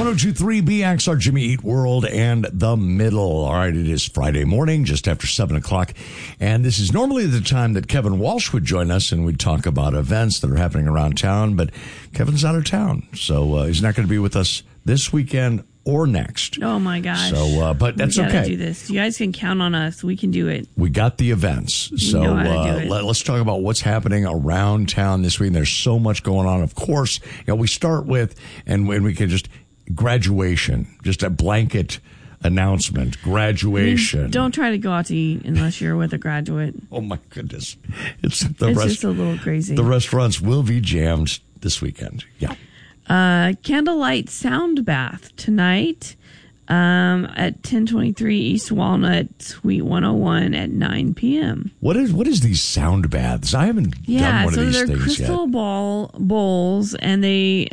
102.3 BXR, Jimmy Eat World and the Middle. All right, it is Friday morning, just after 7 o'clock. And this is normally the time that Kevin Walsh would join us and we'd talk about events that are happening around town. But Kevin's out of town, so he's not going to be with us this weekend or next. Oh, my gosh. So, but that's okay. We gotta do this. You guys can count on us. We can do it. We got the events. So let's talk about what's happening around town this week. There's so much going on. Of course, we start with, and when we can just, graduation, just a blanket announcement. Graduation. Don't try to go out to eat unless you're with a graduate. Oh, my goodness. It's just a little crazy. The restaurants will be jammed this weekend. Yeah. Candlelight sound bath tonight at 1023 East Walnut, Suite 101 at 9 p.m. What is these sound baths? I haven't done one of these things yet. Yeah, so they're crystal bowls, and they,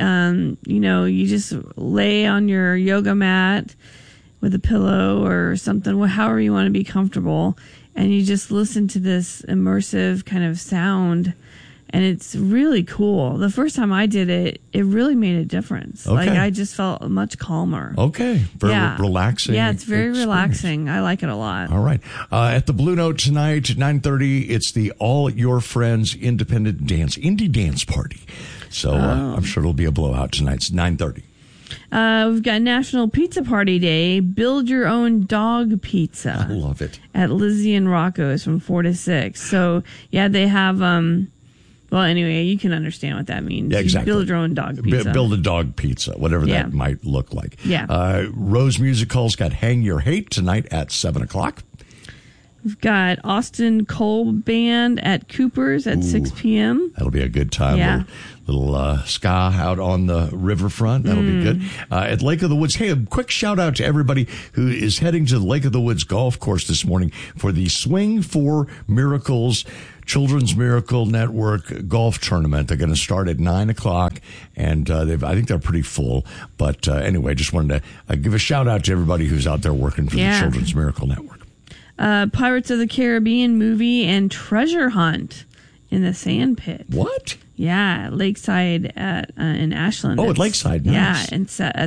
you just lay on your yoga mat with a pillow or something, however you want to be comfortable, and you just listen to this immersive kind of sound. And it's really cool. The first time I did it, it really made a difference. Okay. Like, I just felt much calmer. Okay. Very relaxing. Yeah, it's very relaxing. I like it a lot. All right. At the Blue Note tonight at 9:30, it's the All Your Friends Independent Indie Dance Party. So I'm sure it'll be a blowout tonight. It's 9:30. We've got National Pizza Party Day. Build your own dog pizza. I love it. At Lizzie and Rocco's from 4 to 6. So, yeah, they have... Well, anyway, you can understand what that means. Yeah, exactly. You build your own dog pizza. Build a dog pizza, whatever that might look like. Yeah. Rose Music Hall's got Hang Your Hate tonight at 7 o'clock. We've got Austin Cole Band at Cooper's at 6 p.m. That'll be a good time. Yeah. Little ska out on the riverfront. That'll be good. At Lake of the Woods, hey, a quick shout out to everybody who is heading to the Lake of the Woods golf course this morning for the Swing for Miracles Children's Miracle Network golf tournament. They're going to start at 9 o'clock, and I think they're pretty full. But anyway, just wanted to give a shout out to everybody who's out there working for the Children's Miracle Network. Pirates of the Caribbean movie and treasure hunt in the sand pit. What? Yeah, Lakeside in Ashland. Oh, at Lakeside, nice. Yeah, and it's at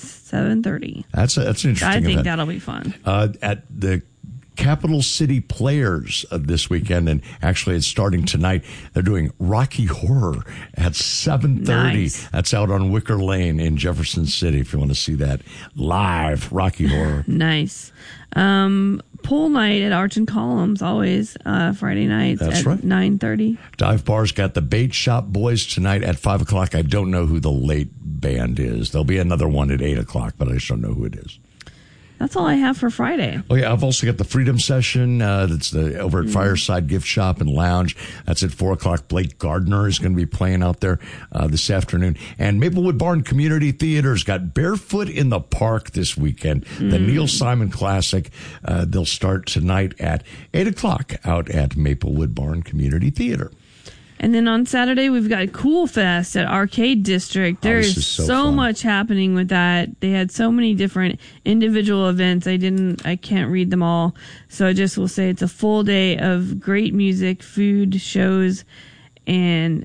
7:30. That's an interesting I think event. that'll be fun. At the Capital City Players this weekend, and actually it's starting tonight. They're doing Rocky Horror at 7:30. Nice. That's out on Wicker Lane in Jefferson City. If you want to see that live, Rocky Horror. Nice. Pool night at Arch and Columns, always Friday nights at 9:30. Dive Bar's got the Bait Shop Boys tonight at 5 o'clock. I don't know who the late band is. There'll be another one at 8 o'clock, but I just don't know who it is. That's all I have for Friday. Oh, yeah. I've also got the Freedom Session. That's over at Fireside Gift Shop and Lounge. That's at 4 o'clock. Blake Gardner is going to be playing out there this afternoon. And Maplewood Barn Community Theater's got Barefoot in the Park this weekend. The Neil Simon Classic. They'll start tonight at 8 o'clock out at Maplewood Barn Community Theater. And then on Saturday, we've got Cool Fest at Arcade District. There is so much happening with that. They had so many different individual events. I can't read them all. So I just will say it's a full day of great music, food, shows, and,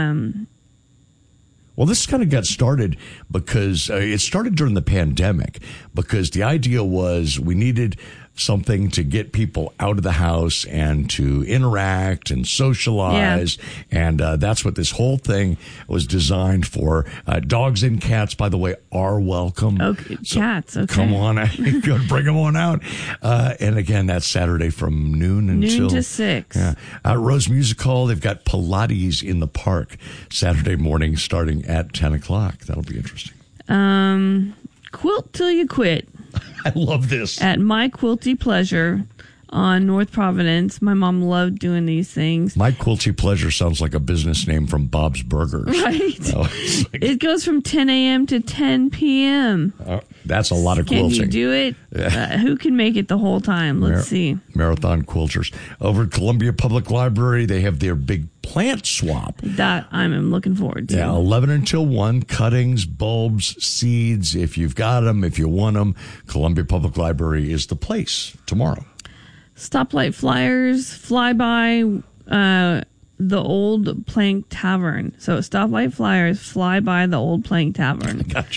well, this kind of got started because it started during the pandemic, because the idea was we needed something to get people out of the house and to interact and socialize. Yeah. And that's what this whole thing was designed for. Dogs and cats, by the way, are welcome. Okay, so cats, okay. Come on, bring them on out. And again, that's Saturday from noon to 6. Yeah. At Rose Music Hall, they've got Pilates in the park Saturday morning starting at 10 o'clock. That'll be interesting. Quilt Till You Quit. I love this. At My Quilty Pleasure on North Providence. My mom loved doing these things. My Quilty Pleasure sounds like a business name from Bob's Burgers. Right. It goes from 10 a.m. to 10 p.m. That's a lot of quilting. Can you do it? Who can make it the whole time? Let's see. Marathon Quilters. Over at Columbia Public Library, they have their big plant swap. That I'm looking forward to. Yeah, 11 until 1. Cuttings, bulbs, seeds. If you've got them, if you want them, Columbia Public Library is the place tomorrow. Stoplight flyers fly by the Old Plank Tavern. So stoplight flyers fly by the Old Plank Tavern. Gotcha.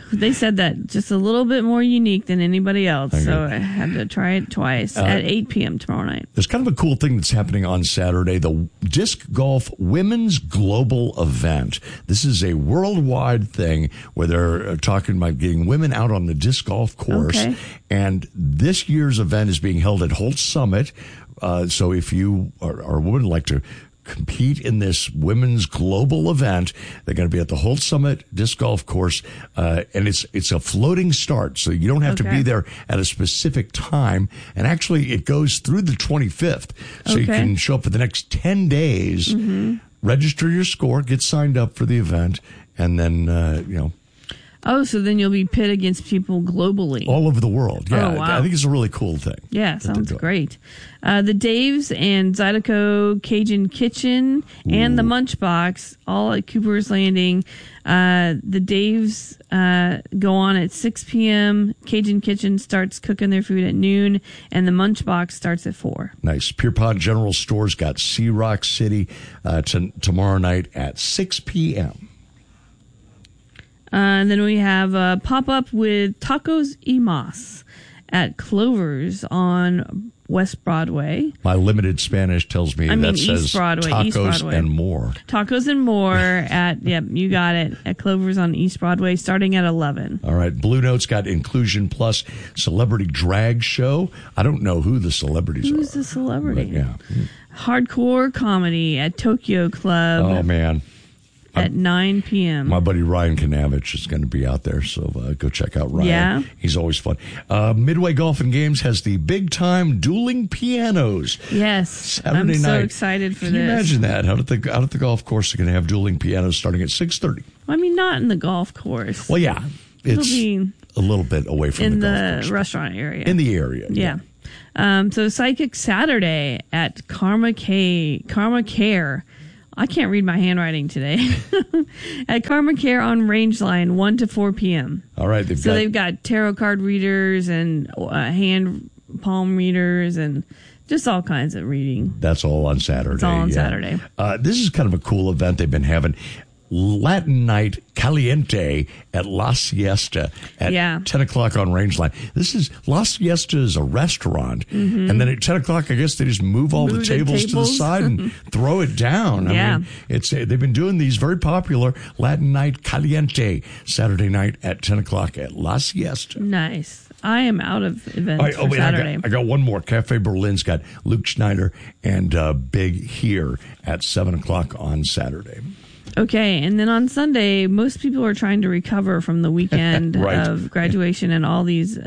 They said that just a little bit more unique than anybody else. So I had to try it twice at 8 p.m. tomorrow night. There's kind of a cool thing that's happening on Saturday, the Disc Golf Women's Global Event. This is a worldwide thing where they're talking about getting women out on the disc golf course. Okay. And this year's event is being held at Holt Summit. So if you are a woman who'd like to compete in this women's global event, they're going to be at the Holt Summit disc golf course, and it's a floating start, so you don't have to be there at a specific time. And actually, it goes through the 25th, so you can show up for the next 10 days, register your score, get signed up for the event, and then Oh, so then you'll be pit against people globally. all over the world. Yeah, Oh, wow. I think it's a really cool thing. Yeah, sounds great. The Daves and Zydeco Cajun Kitchen and the Munchbox, all at Cooper's Landing. The Daves go on at 6 p.m. Cajun Kitchen starts cooking their food at noon, and the Munchbox starts at 4. Nice. Pierpont General Store's got Sea Rock City tomorrow night at 6 p.m. And then we have a pop-up with Tacos y Mas at Clover's on West Broadway. My limited Spanish tells me that East says Broadway, tacos East Broadway. and more. Tacos and more at, you got it, at Clover's on East Broadway starting at 11. All right. Blue Note's got Inclusion Plus Celebrity Drag Show. I don't know who the celebrities are. Who's the celebrity? But, yeah. Hardcore comedy at Tokyo Club. Oh, man. At 9 p.m. My buddy Ryan Kanavich is going to be out there, so go check out Ryan. Yeah. He's always fun. Midway Golf and Games has the big time dueling pianos. Yes. Saturday I'm night. so excited for Can this. you imagine that? Out at the golf course, they're going to have dueling pianos starting at 6:30. I mean, not in the golf course. Well, yeah. It's be a little bit away from in the golf the course. restaurant area. In the area. Yeah. So Psychic Saturday at Karma Care. I can't read my handwriting today. At Karma Care on Rangeline, 1 to 4 p.m. All right. They've got tarot card readers and hand palm readers and just all kinds of reading. That's all on Saturday. It's all on Saturday. This is kind of a cool event they've been having. Latin Night Caliente at La Siesta at 10 o'clock on Rangeline. This is La Siesta is a restaurant, and then at 10 o'clock, I guess they just move the tables to the side and throw it down. I mean, they've been doing these very popular Latin Night Caliente Saturday night at 10 o'clock at La Siesta. Nice. I am out of events for Saturday. I got one more. Cafe Berlin's got Luke Schneider and Big Here at 7 o'clock on Saturday. Okay, and then on Sunday, most people are trying to recover from the weekend of graduation and all these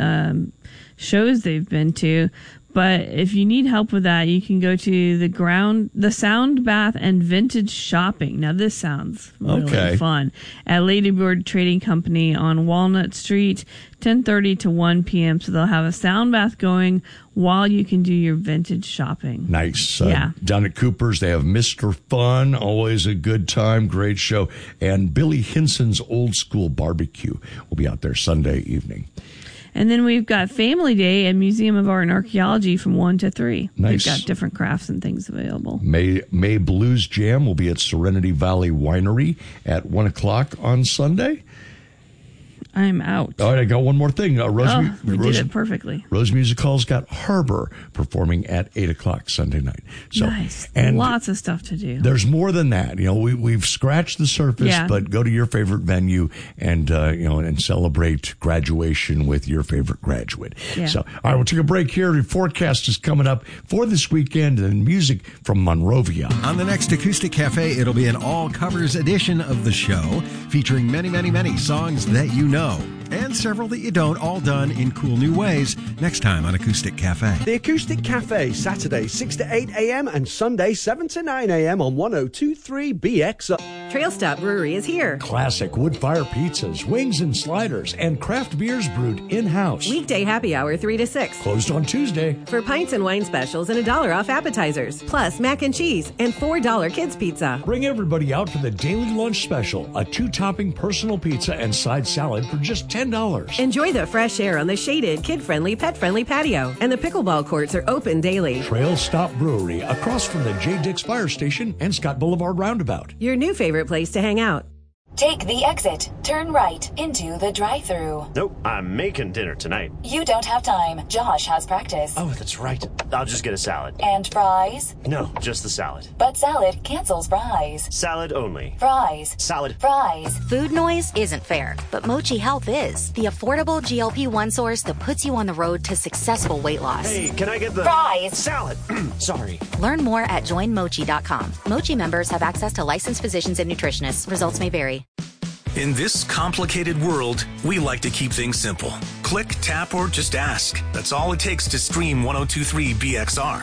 shows they've been to. But if you need help with that, you can go to the Sound Bath and Vintage Shopping. Now, this sounds really fun. At Ladybird Trading Company on Walnut Street, 10:30 to 1 p.m. So they'll have a sound bath going while you can do your vintage shopping. Nice. Down at Cooper's, they have Mr. Fun, always a good time, great show. And Billy Hinson's Old School Barbecue will be out there Sunday evening. And then we've got Family Day at Museum of Art and Archaeology from 1 to 3. Nice. We've got different crafts and things available. May Blues Jam will be at Serenity Valley Winery at 1 o'clock on Sunday. I'm out. All right, I got one more thing. We did it perfectly. Rose Music Hall's got Harbor performing at 8 o'clock Sunday night. So, nice. And lots of stuff to do. There's more than that. We've scratched the surface, but go to your favorite venue and and celebrate graduation with your favorite graduate. Yeah. So, all right, we'll take a break here. The forecast is coming up for this weekend and music from Monrovia. On the next Acoustic Cafe, it'll be an all covers edition of the show featuring many, many, many songs that you know. And several that you don't, all done in cool new ways. Next time on Acoustic Cafe. The Acoustic Cafe, Saturday 6 to 8 a.m. and Sunday 7 to 9 a.m. on 102.3 BX. Trail Stop Brewery is here. Classic wood fire pizzas, wings and sliders, and craft beers brewed in-house. Weekday happy hour 3 to 6. Closed on Tuesday. For pints and wine specials and $1 off appetizers. Plus mac and cheese and $4 kids pizza. Bring everybody out for the daily lunch special. A 2-topping personal pizza and side salad for just $10. Enjoy the fresh air on the shaded, kid-friendly, pet-friendly patio. And the pickleball courts are open daily. Trail Stop Brewery, across from the J. Dix Fire Station and Scott Boulevard Roundabout. Your new favorite place to hang out. Take the exit. Turn right into the drive-thru. Nope, I'm making dinner tonight. You don't have time. Josh has practice. Oh, that's right. I'll just get a salad. And fries? No, just the salad. But salad cancels fries. Salad only. Fries. Salad. Fries. Food noise isn't fair, but Mochi Health is. The affordable GLP-1 source that puts you on the road to successful weight loss. Hey, can I get the fries? Salad. Sorry. Learn more at joinmochi.com. Mochi members have access to licensed physicians and nutritionists. Results may vary. In this complicated world, we like to keep things simple. Click, tap, or just ask. That's all it takes to stream 1023 BXR.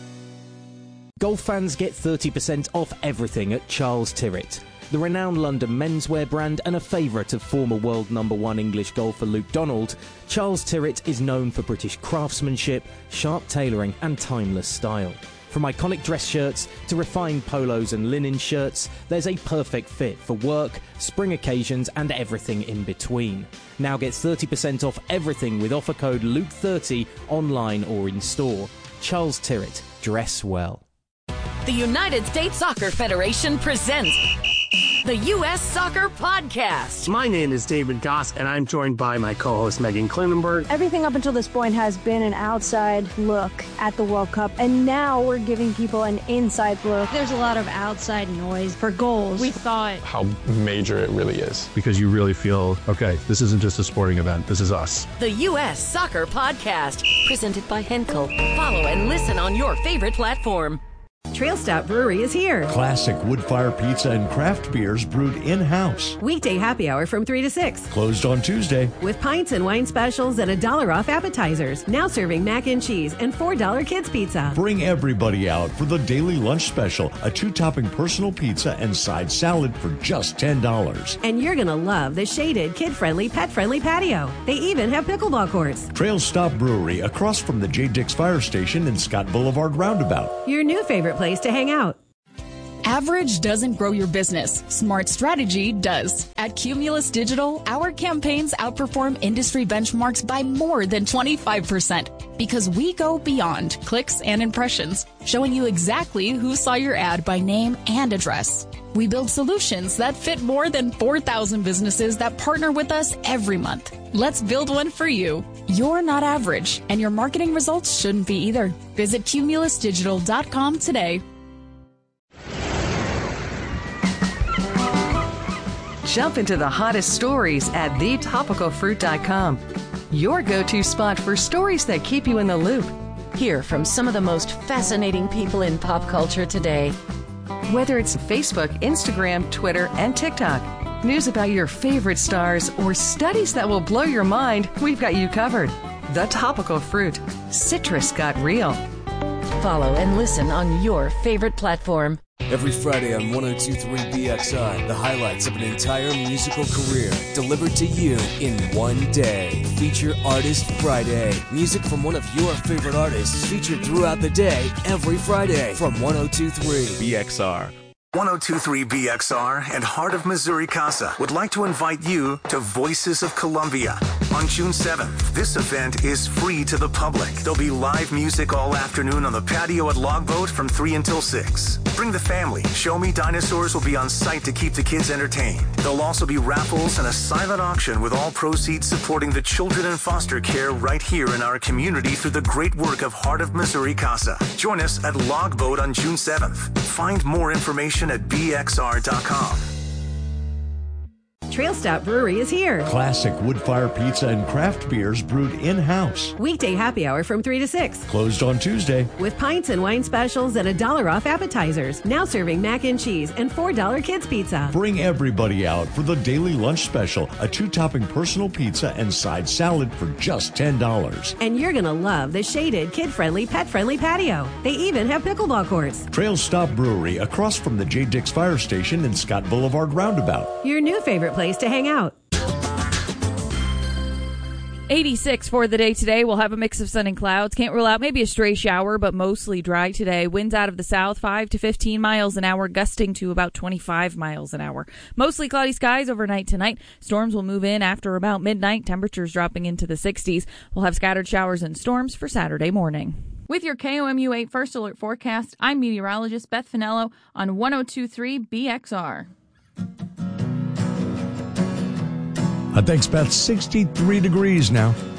Golf fans get 30% off everything at Charles Tyrwhitt. The renowned London menswear brand and a favourite of former world #1 English golfer Luke Donald, Charles Tyrwhitt is known for British craftsmanship, sharp tailoring and timeless style. From iconic dress shirts to refined polos and linen shirts, there's a perfect fit for work, spring occasions and everything in between. Now get 30% off everything with offer code LUKE30 online or in store. Charles Tyrwhitt, dress well. The United States Soccer Federation presents the U.S. Soccer Podcast. My name is David Goss, and I'm joined by my co-host Megan Klinenberg. Everything up until this point has been an outside look at the World Cup, and now we're giving people an inside look. There's a lot of outside noise for goals. We thought how major it really is. Because you really feel, okay, this isn't just a sporting event, this is us. The U.S. Soccer Podcast, presented by Henkel. Follow and listen on your favorite platform. Trail Stop Brewery is here. Classic wood-fire pizza and craft beers brewed in-house. Weekday happy hour from 3 to 6. Closed on Tuesday. With pints and wine specials and $1 off appetizers. Now serving mac and cheese and $4 kids pizza. Bring everybody out for the daily lunch special, a 2-topping personal pizza and side salad for just $10. And you're going to love the shaded, kid-friendly, pet-friendly patio. They even have pickleball courts. Trail Stop Brewery, across from the J. Dix Fire Station and Scott Boulevard Roundabout. Your new favorite place to hang out. Average doesn't grow your business. Smart strategy does. At Cumulus Digital, our campaigns outperform industry benchmarks by more than 25% because we go beyond clicks and impressions, showing you exactly who saw your ad by name and address. We build solutions that fit more than 4,000 businesses that partner with us every month. Let's build one for you. You're not average, and your marketing results shouldn't be either. Visit cumulusdigital.com today. Jump into the hottest stories at thetopicalfruit.com. Your go-to spot for stories that keep you in the loop. Hear from some of the most fascinating people in pop culture today. Whether it's Facebook, Instagram, Twitter, and TikTok, news about your favorite stars, or studies that will blow your mind, we've got you covered. The Topical Fruit. Citrus got real. Follow and listen on your favorite platform. Every Friday on 102.3 BXR, the highlights of an entire musical career delivered to you in one day. Feature Artist Friday. Music from one of your favorite artists featured throughout the day, every Friday from 102.3 BXR. 1023 BXR and Heart of Missouri Casa would like to invite you to Voices of Columbia on June 7th. This event is free to the public. There'll be live music all afternoon on the patio at Logboat from 3 until 6. Bring the family. Show Me Dinosaurs will be on site to keep the kids entertained. There'll also be raffles and a silent auction with all proceeds supporting the children in foster care right here in our community through the great work of Heart of Missouri Casa. Join us at Logboat on June 7th. Find more information at bxr.com. Trail Stop Brewery is here. Classic wood-fire pizza and craft beers brewed in-house. Weekday happy hour from 3 to 6. Closed on Tuesday. With pints and wine specials and $1 off appetizers. Now serving mac and cheese and $4 kids pizza. Bring everybody out for the daily lunch special, a 2-topping personal pizza and side salad for just $10. And you're going to love the shaded, kid-friendly, pet-friendly patio. They even have pickleball courts. Trail Stop Brewery, across from the J. Dix Fire Station and Scott Boulevard Roundabout. Your new favorite place to hang out. 86 for the day today. We'll have a mix of sun and clouds. Can't rule out maybe a stray shower, but mostly dry today. Winds out of the south, 5 to 15 miles an hour, gusting to about 25 miles an hour. Mostly cloudy skies overnight tonight. Storms will move in after about midnight. Temperatures dropping into the 60s. We'll have scattered showers and storms for Saturday morning. With your KOMU 8 First Alert forecast, I'm meteorologist Beth Finello on 102.3 BXR. Thanks, Beth. 63 degrees now.